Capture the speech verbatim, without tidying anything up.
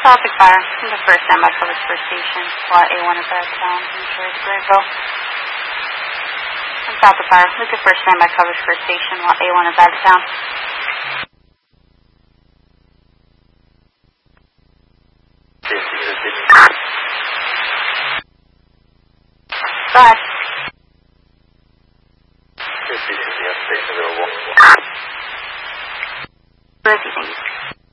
Southwick Fire, from the first standby coverage for station, while A one is out of town, insured Greenville. From Southwick Fire, with the first standby coverage for station, while A one is out of town. Go ahead. Where is he thinking?